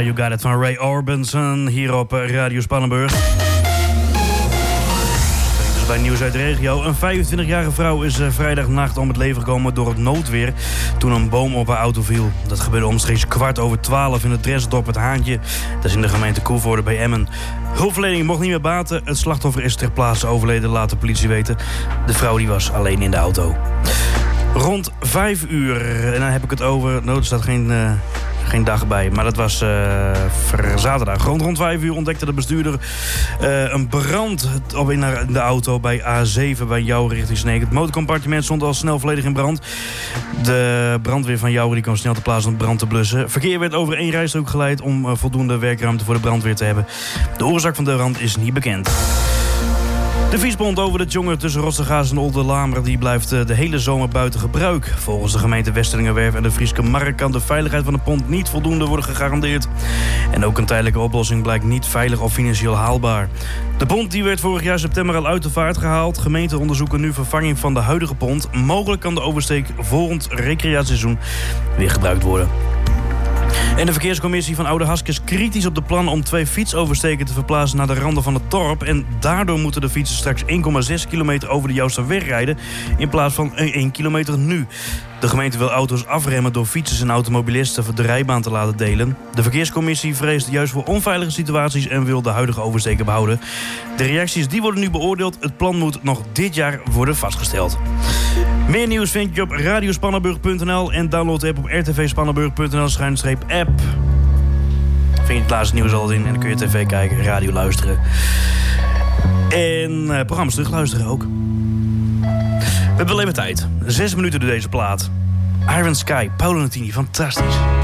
You Got It van Ray Orbison hier op Radio Spannenburg. Dus bij Nieuws uit de regio. Een 25-jarige vrouw is vrijdagnacht om het leven gekomen door het noodweer toen een boom op haar auto viel. Dat gebeurde omstreeks 11:15 in het Dresdorp Het Haantje. Dat is in de gemeente Koevoorde bij Emmen. Hulpverlening mocht niet meer baten. Het slachtoffer is ter plaatse overleden, laat de politie weten. De vrouw die was alleen in de auto. Rond 5 uur, en dan heb ik het over... Nou, er staat geen dag bij, maar dat was zaterdag. Rond 5 uur ontdekte de bestuurder een brand in de auto bij A7 bij Jouwen richting Sneek. Het motorcompartiment stond al snel volledig in brand. De brandweer van Jouwen kwam snel te plaatsen om de brand te blussen. Verkeer werd over 1 rijstrook geleid om voldoende werkruimte voor de brandweer te hebben. De oorzaak van de brand is niet bekend. De Viesbond over de jongen tussen Rotstergaas en Oldenlamer die blijft de hele zomer buiten gebruik. Volgens de gemeente Westeringenwerf en de Frieske Markt kan de veiligheid van de pont niet voldoende worden gegarandeerd. En ook een tijdelijke oplossing blijkt niet veilig of financieel haalbaar. De pont die werd vorig jaar september al uit de vaart gehaald. Gemeenten onderzoeken nu vervanging van de huidige pont. Mogelijk kan de oversteek volgend recreatieseizoen weer gebruikt worden. En de verkeerscommissie van Oudehask is kritisch op de plannen om 2 fietsoversteken te verplaatsen naar de randen van het dorp. En daardoor moeten de fietsen straks 1,6 kilometer over de Jouwsterweg rijden in plaats van 1 kilometer nu. De gemeente wil auto's afremmen door fietsers en automobilisten de rijbaan te laten delen. De verkeerscommissie vreest juist voor onveilige situaties en wil de huidige oversteken behouden. De reacties die worden nu beoordeeld. Het plan moet nog dit jaar worden vastgesteld. Meer nieuws vind je op radiospannenburg.nl en download de app op rtvspannenburg.nl/app. Vind je het laatste nieuws altijd in en dan kun je tv kijken, radio luisteren. En programma's terugluisteren ook. We hebben wel even tijd. 6 minuten door deze plaat. Iron Sky, Paolo Nutini, fantastisch.